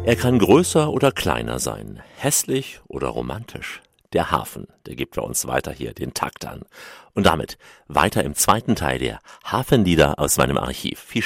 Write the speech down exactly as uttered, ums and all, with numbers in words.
Er kann größer oder kleiner sein, hässlich oder romantisch. Der Hafen, der gibt bei uns weiter hier den Takt an. Und damit weiter im zweiten Teil der Hafenlieder aus meinem Archiv. Viel